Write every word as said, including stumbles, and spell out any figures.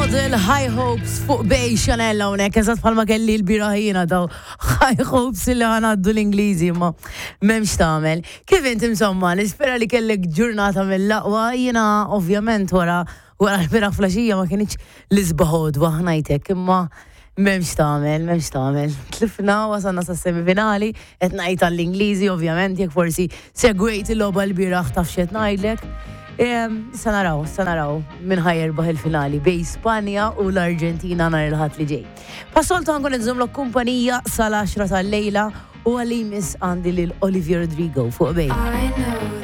Model High Hopes fuq bej Chanel hawnhekk eżatt bħalma kelli l-biraħina daw High Hopes li ħanaddu l-Ingliżi ma m'hemmx tagħmel. Kif inti insomma, nispera li kellek ġurnata mill-aqwa, jiena ovvjament wara wara l-biraħ flaxija ma kienx l-isbaħod waħnajtek imma m'hemmx tagħmel, m'hemmx tagħmel. Tlifna wasalna sas-semifinali qed ngħid tal-Ingliżi ovvjament jekk forsi segwejt il-logħba l-biraħ taf x'qed ngħidlek. Sa naraw, sa naraw minn ħajjerbaħ il-finali bej Spanja u l-Arġentina nhar il-ħadd li ġej. Passoltu ħankun inżommlok kumpanija sal-għaxra tal-lejla u għalli miss għandi lil Olivia Rodrigo fuq bej.